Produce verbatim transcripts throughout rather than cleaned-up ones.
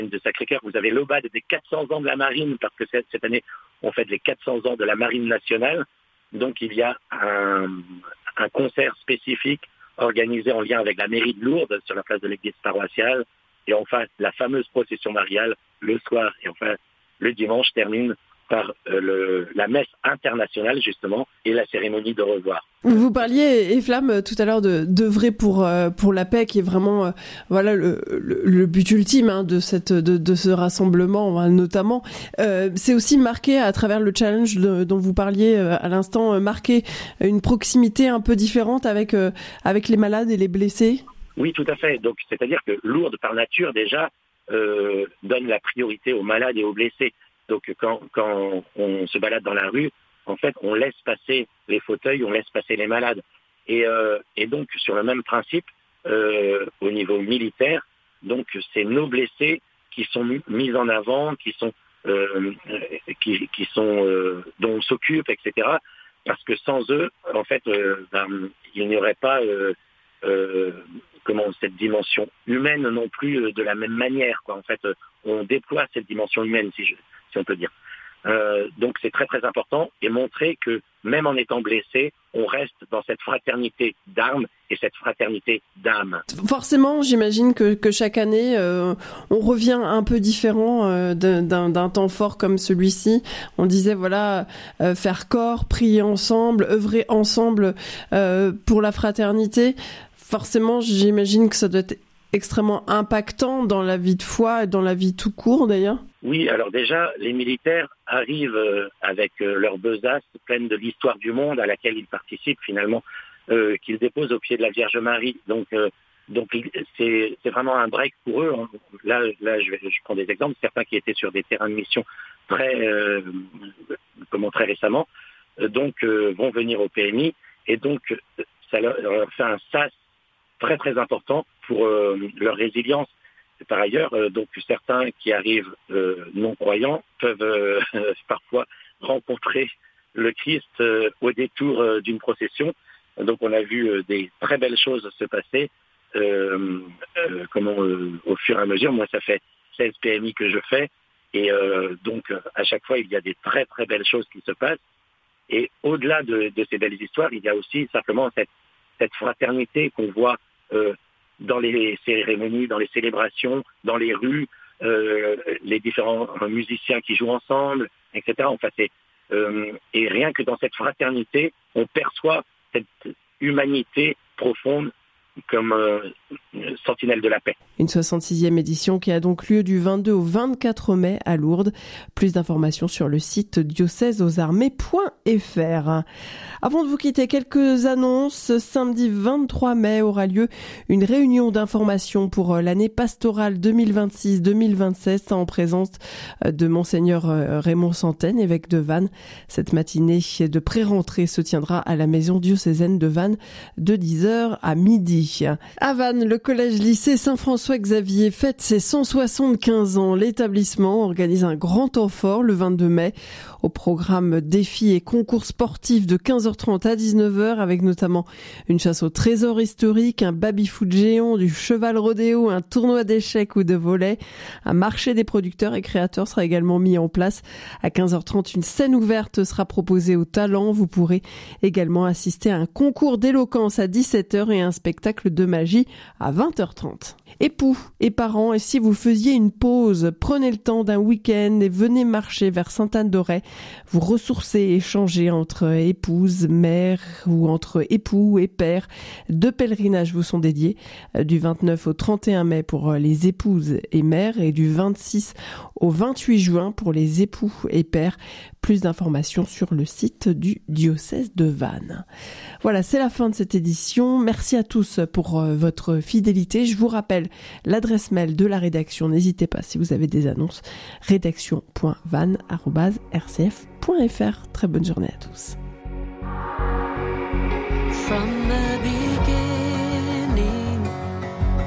de Sacré-Cœur, vous avez l'Aubade des quatre cents ans de la marine, parce que cette, cette année, on fête les quatre cents ans de la marine nationale. Donc il y a un, un concert spécifique organisé en lien avec la mairie de Lourdes sur la place de l'église paroissiale. Et enfin, la fameuse procession mariale le soir. Et enfin, le dimanche termine par euh, le, la messe internationale, justement, et la cérémonie de revoir. Vous parliez, Eflam, tout à l'heure de d'œuvrer pour euh, pour la paix, qui est vraiment euh, voilà le, le le but ultime hein, de cette de de ce rassemblement, hein, notamment. Euh, c'est aussi marqué à travers le challenge de, dont vous parliez euh, à l'instant, euh, marquer une proximité un peu différente avec euh, avec les malades et les blessés. Oui, tout à fait. Donc, c'est-à-dire que Lourdes, par nature, déjà, euh, donne la priorité aux malades et aux blessés. Donc, quand, quand on se balade dans la rue, en fait, on laisse passer les fauteuils, on laisse passer les malades. Et, euh, et donc, sur le même principe, euh, au niveau militaire, donc, c'est nos blessés qui sont mis en avant, qui sont, euh, qui, qui sont, euh, dont on s'occupe, et cetera. Parce que sans eux, en fait, euh, ben, il n'y aurait pas, euh, euh, comment, cette dimension humaine non plus euh, de la même manière, quoi. En fait, euh, on déploie cette dimension humaine, si je si on peut dire. Euh, donc c'est très très important, et montrer que même en étant blessé, on reste dans cette fraternité d'armes et cette fraternité d'âme. Forcément, j'imagine que, que chaque année, euh, on revient un peu différent euh, d'un, d'un temps fort comme celui-ci. On disait, voilà, euh, faire corps, prier ensemble, œuvrer ensemble euh, pour la fraternité. Forcément, j'imagine que ça doit être extrêmement impactant dans la vie de foi et dans la vie tout court d'ailleurs. Oui, alors déjà, les militaires arrivent euh, avec euh, leur besace pleine de l'histoire du monde à laquelle ils participent finalement, euh, qu'ils déposent au pied de la Vierge Marie. Donc, euh, donc c'est, c'est vraiment un break pour eux. Là, là je, vais, je prends des exemples. Certains qui étaient sur des terrains de mission très, euh, comment, très récemment, euh, donc euh, vont venir au P M I, et donc ça leur, leur fait un sas très très important pour euh, leur résilience. Par ailleurs, euh, donc certains qui arrivent euh, non croyants peuvent euh, parfois rencontrer le Christ euh, au détour euh, d'une procession. Donc on a vu euh, des très belles choses se passer euh, euh, comment, euh, au fur et à mesure. Moi, ça fait seize P M I que je fais, et euh, donc à chaque fois il y a des très très belles choses qui se passent. Et au-delà de, de ces belles histoires, il y a aussi simplement cette, cette fraternité qu'on voit euh, dans les cérémonies, dans les célébrations, dans les rues, euh, les différents musiciens qui jouent ensemble, et cetera. Enfin, c'est, euh, et rien que dans cette fraternité, on perçoit cette humanité profonde comme euh, sentinelle de la paix. Une soixante-sixième édition qui a donc lieu du vingt-deux au vingt-quatre mai à Lourdes. Plus d'informations sur le site diocèse aux armées point f r. Avant de vous quitter, quelques annonces. Samedi vingt-trois mai aura lieu une réunion d'information pour l'année pastorale deux mille vingt-six deux mille vingt-sept en présence de Monseigneur Raymond Santaine, évêque de Vannes. Cette matinée de pré-rentrée se tiendra à la maison diocésaine de Vannes de dix heures à midi. À Vannes, le collège-lycée Saint-François-Xavier fête ses cent soixante-quinze ans. L'établissement organise un grand temps fort le vingt-deux mai. Au programme défis et concours sportifs de quinze heures trente à dix-neuf heures, avec notamment une chasse au trésor historique, un baby-foot géant, du cheval rodéo, un tournoi d'échecs ou de volley. Un marché des producteurs et créateurs sera également mis en place. À quinze heures trente, une scène ouverte sera proposée aux talents. Vous pourrez également assister à un concours d'éloquence à dix-sept heures et un spectacle de magie à vingt heures trente. Époux et parents, et si vous faisiez une pause, prenez le temps d'un week-end et venez marcher vers Sainte-Anne-d'Auray. Vous ressourcer, échanger entre épouses, mères ou entre époux et pères. Deux pèlerinages vous sont dédiés, du vingt-neuf au trente et un mai pour les épouses et mères et du vingt-six au vingt-huit juin pour les époux et pères. Plus d'informations sur le site du diocèse de Vannes. Voilà, c'est la fin de cette édition. Merci à tous pour votre fidélité. Je vous rappelle l'adresse mail de la rédaction. N'hésitez pas si vous avez des annonces. rédaction point vannes arobase r c f point f r. Très bonne journée à tous.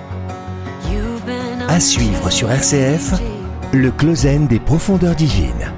À suivre sur R C F, le Closen des profondeurs divines.